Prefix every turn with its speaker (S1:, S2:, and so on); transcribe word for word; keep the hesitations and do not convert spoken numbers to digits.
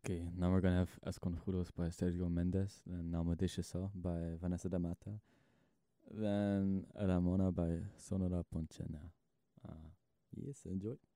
S1: Okay, now we're gonna have As Conjuros by Sergio Mendes, then Namo Dishiso by Vanessa da Mata, then Ramona by Sonora Ponchena. Uh, yes, enjoy.